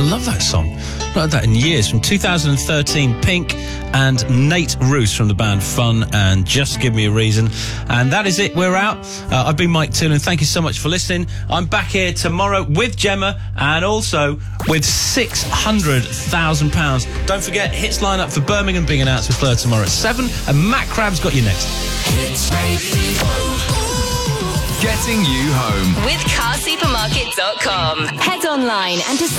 love that song. Not heard that in years. From 2013, Pink and Nate Roos from the band Fun and Just Give Me a Reason. And that is it. We're out. I've been Mike Toolan. Thank you so much for listening. I'm back here tomorrow with Gemma and also with £600,000. Don't forget, hits line up for Birmingham being announced with Fleur tomorrow at 7. And Matt Crabb's got you next. Hits Radio. Getting you home. With carsupermarket.com. Head online and